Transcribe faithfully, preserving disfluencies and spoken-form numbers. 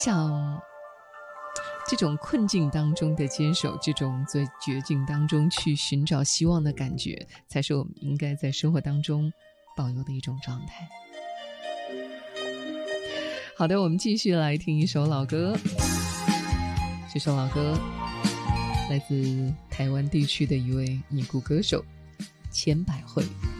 像这种困境当中的坚守，这种在绝境当中去寻找希望的感觉，才是我们应该在生活当中保有的一种状态。好的，我们继续来听一首老歌。这首老歌来自台湾地区的一位已故歌手千百惠。